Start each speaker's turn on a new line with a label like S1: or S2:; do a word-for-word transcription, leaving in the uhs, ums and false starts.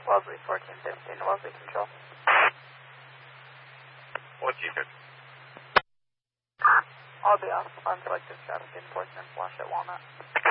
S1: Wellesley fourteen fifteen, Wellesley Control.
S2: fourteen fifteen.
S1: I'll be off on selective traffic enforcement, Flash at Walnut.